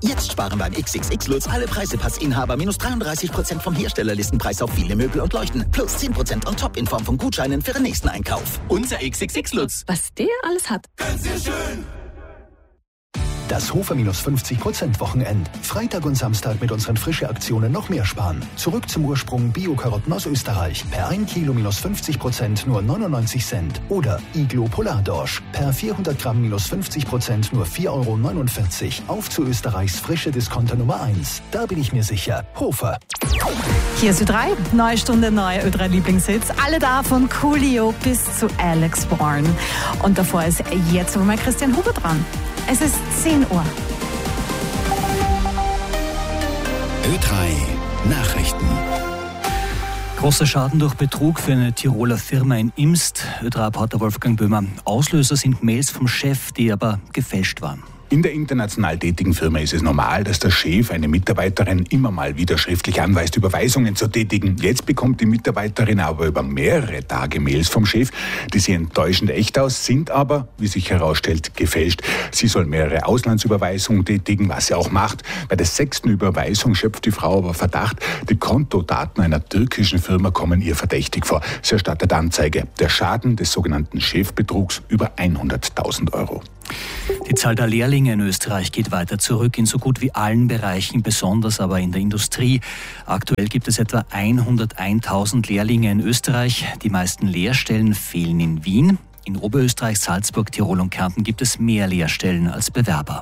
Jetzt sparen beim XXX Lutz alle Preisepassinhaber minus 33% vom Herstellerlistenpreis auf viele Möbel und Leuchten. Plus 10% on top in Form von Gutscheinen für den nächsten Einkauf. Unser XXX Lutz. Was der alles hat. Ganz schön. Das Hofer minus 50% Wochenend. Freitag und Samstag mit unseren Frische-Aktionen noch mehr sparen. Zurück zum Ursprung Bio-Karotten aus Österreich. Per 1 Kilo minus 50% nur 99 Cent. Oder Iglo Polardorsch. Per 400 Gramm minus 50% nur 4,49 €. Auf zu Österreichs frische Discounter Nummer 1. Da bin ich mir sicher. Hofer. Hier ist Ö3, neue Stunde, neue Ö3 Lieblingshits. Alle da von Coolio bis zu Alex Bourne. Und davor ist jetzt mal Christian Huber dran. Es ist 10 Uhr. Ö3 Nachrichten. Großer Schaden durch Betrug für eine Tiroler Firma in Imst. Ö3-Reporter Wolfgang Böhmer. Auslöser sind Mails vom Chef, die aber gefälscht waren. In der international tätigen Firma ist es normal, dass der Chef eine Mitarbeiterin immer mal wieder schriftlich anweist, Überweisungen zu tätigen. Jetzt bekommt die Mitarbeiterin aber über mehrere Tage Mails vom Chef. Die sehen enttäuschend echt aus, sind aber, wie sich herausstellt, gefälscht. Sie soll mehrere Auslandsüberweisungen tätigen, was sie auch macht. Bei der 6. Überweisung schöpft die Frau aber Verdacht, die Kontodaten einer türkischen Firma kommen ihr verdächtig vor. Sie erstattet Anzeige. Der Schaden des sogenannten Chefbetrugs über 100.000 €. Die Zahl der Lehrlinge in Österreich geht weiter zurück in so gut wie allen Bereichen, besonders aber in der Industrie. Aktuell gibt es etwa 101.000 Lehrlinge in Österreich. Die meisten Lehrstellen fehlen in Wien. In Oberösterreich, Salzburg, Tirol und Kärnten gibt es mehr Lehrstellen als Bewerber.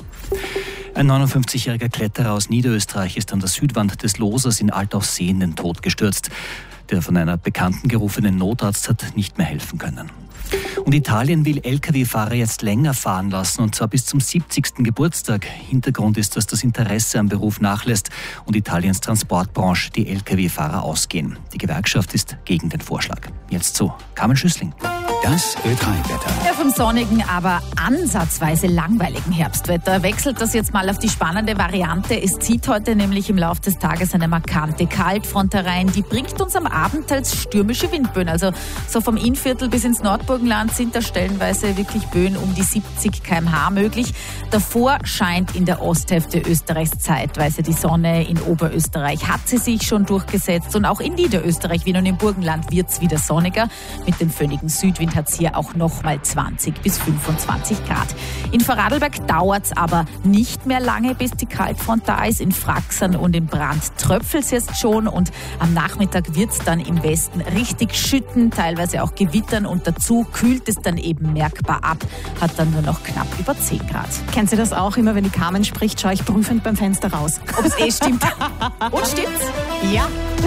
Ein 59-jähriger Kletterer aus Niederösterreich ist an der Südwand des Losers in Altaussee in den Tod gestürzt. Der von einer Bekannten gerufene Notarzt hat nicht mehr helfen können. Und Italien will Lkw-Fahrer jetzt länger fahren lassen, und zwar bis zum 70. Geburtstag. Hintergrund ist, dass das Interesse am Beruf nachlässt und Italiens Transportbranche die Lkw-Fahrer ausgehen. Die Gewerkschaft ist gegen den Vorschlag. Jetzt zu Carmen Schüssling. Das Ö3-Wetter. Ja, vom sonnigen, aber ansatzweise langweiligen Herbstwetter wechselt das jetzt mal auf die spannende Variante. Es zieht heute nämlich im Laufe des Tages eine markante Kaltfront herein. Die bringt uns am Abend teils stürmische Windböen. Also so vom Innviertel bis ins Nordburgenland sind da stellenweise wirklich Böen um die 70 km/h möglich. Davor scheint in der Osthälfte Österreichs zeitweise die Sonne. In Oberösterreich hat sie sich schon durchgesetzt und auch in Niederösterreich, Wien und im Burgenland wird es wieder sonniger. Mit dem föhnigen Südwind hat es hier auch nochmal 20 bis 25 Grad. In Vorarlberg dauert es aber nicht mehr lange, bis die Kaltfront da ist. In Fraxern und in Brand tröpfelt es jetzt schon und am Nachmittag wird es dann im Westen richtig schütten, teilweise auch gewittern und dazu kühlt es dann eben merkbar ab, hat dann nur noch knapp über 10 Grad. Kennt ihr das auch? Immer wenn die Carmen spricht, schaue ich prüfend beim Fenster raus. Ob es stimmt. Und stimmt's? Ja.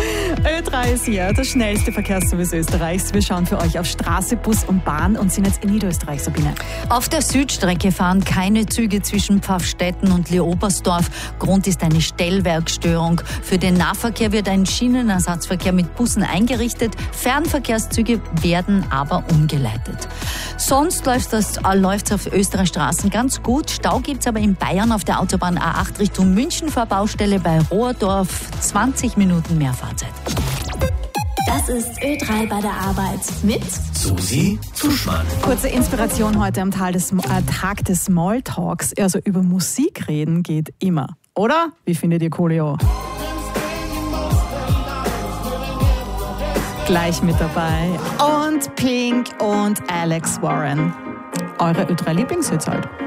Ö3 ist hier, das schnellste Verkehrsservice Österreichs. Wir schauen für euch auf Straße, Bus und Bahn und sind jetzt in Niederösterreich, Sabine. Auf der Südstrecke fahren keine Züge zwischen Pfaffstätten und Leobersdorf. Grund ist eine Stellwerkstörung. Für den Nahverkehr wird ein Schienenersatzverkehr mit Bussen eingerichtet. Fernverkehrszüge werden aber umgeleitet. Sonst läuft es auf Österreichs Straßen ganz gut. Stau gibt es aber in Bayern auf der Autobahn A8 Richtung München vor Baustelle bei Rohrdorf. 20 Minuten mehr Fahrzeit. Das ist Ö3 bei der Arbeit mit Susi Zuschmann. Kurze Inspiration heute am Tag des Smalltalks. Also über Musik reden geht immer. Oder? Wie findet ihr Coolio? Gleich mit dabei. Und Pink und Alex Warren. Eure Ö3 Lieblingshits halt.